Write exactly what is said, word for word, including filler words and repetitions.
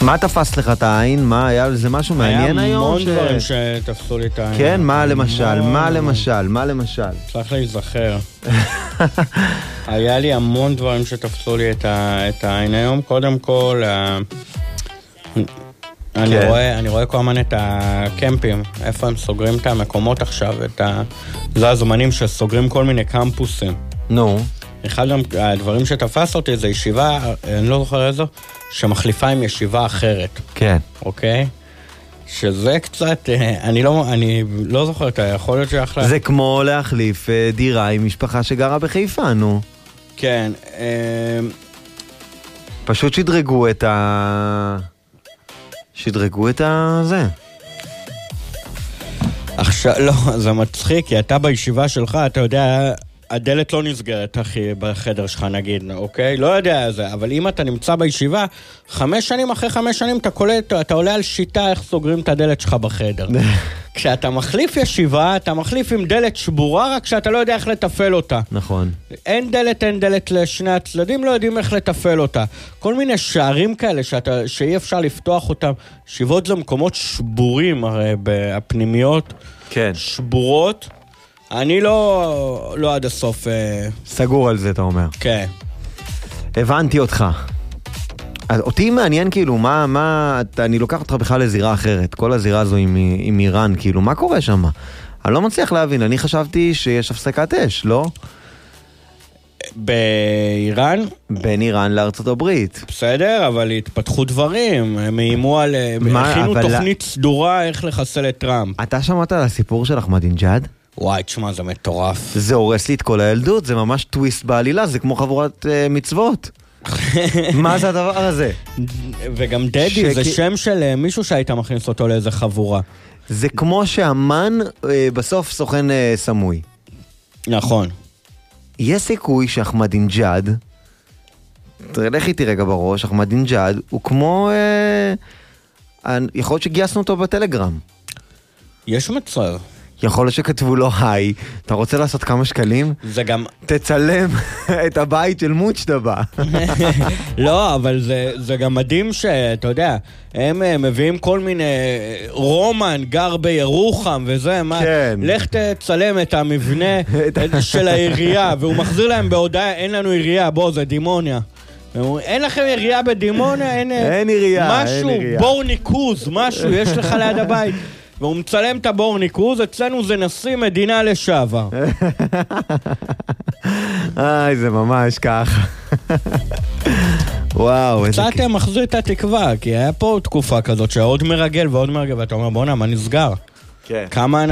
מה תפס לך את העין? מה היה לזה משהו מעניין היום? היה המון דברים שתפסו לי את העין. כן, מה למשל? מה למשל? מה למשל? צריך להיזכר. היה לי המון דברים שתפסו לי את העין היום. קודם כל, אני רואה, אני רואה כל הזמן את הקמפים, איפה הם סוגרים את המקומות עכשיו, את ה... זה הזמנים שסוגרים כל מיני קמפוסים. נו. אחד הדברים שתפס אותי זה ישיבה, אני לא זוכר איזו, שמחליפה עם ישיבה אחרת. כן. אוקיי? שזה קצת, אני לא, אני לא זוכר את היכולת שאחלה. זה כמו להחליף דירה עם משפחה שגרה בחיפה, נו. כן. פשוט שדרגו את ה... שדרגו את הזה. עכשיו, לא, זה מצחיק, כי אתה בישיבה שלך, אתה יודע, הדלת לא נסגרת, אחי, בחדר שלך, נגיד, אוקיי? לא יודע זה, אבל אם אתה נמצא בישיבה, חמש שנים אחרי חמש שנים, אתה קולט, אתה עולה על שיטה איך סוגרים את הדלת שלך בחדר. כשאתה מחליף ישיבה, אתה מחליף עם דלת שבורה, רק שאתה לא יודע איך לטפל אותה. נכון. אין דלת, אין דלת לשני הצדדים, לא יודעים איך לטפל אותה. כל מיני שערים כאלה שאתה, שאי אפשר לפתוח אותם. ישיבות זה מקומות שבורים, הרי, בפנימיות. כן. שבורות. אני לא, לא עד הסוף... סגור על זה, אתה אומר. כן. הבנתי אותך. אז אותי מעניין כאילו, מה, מה, אני לוקח אותך בכלל לזירה אחרת, כל הזירה הזו עם, עם איראן, כאילו, מה קורה שם? אני לא מצליח להבין, אני חשבתי שיש הפסקת אש, לא? באיראן? בין איראן לארצות הברית. בסדר, אבל התפתחו דברים, הם איימו על... מה, הכינו אבל... תוכנית סדורה איך לחסל את טראמפ. אתה שמעת על הסיפור של אחמדינג'אד? וואי, תשמע, זה מטורף. זה הורס לי את כל הילדות, זה ממש טוויסט בעלילה, זה כמו חבורת uh, מצוות. מה זה הדבר הזה? וגם דדי, שכי... זה שם של מישהו שהיית מכניס אותו לאיזה חבורה. זה כמו שהמן uh, בסוף סוכן uh, סמוי. נכון. יש סיכוי שאחמדינג'אד, תלך איתי רגע בראש, אחמדינג'אד הוא כמו... Uh, יכול להיות שגייסנו אותו בטלגרם. יש מצב. יכול להיות שכתבו לו, היי, אתה רוצה לעשות כמה שקלים? זה גם... תצלם את הבית של מוצ'טבה. לא, אבל זה, זה גם מדהים שאתה יודע, הם מביאים כל מיני... רומן גר בירוחם וזה, מה... כן. לך תצלם את המבנה של העירייה, והוא מחזיר להם בהודעה, אין לנו עירייה, בוא, זה דימוניה. אין לכם עירייה בדימוניה? אין, אין עירייה, משהו, אין עירייה. בור ניקוז, משהו, יש לך ליד הבית. והוא מצלם את הבור ניקוז, אצלנו זה נשיא מדינה לשעבר. איי, זה ממש ככה. וואו, איזה... קצת מחזיר את התקווה, כי היה פה תקופה כזאת שעוד מרגל ועוד מרגל, ואתה אומר, בוא נה, מה נסגר? כן. כמה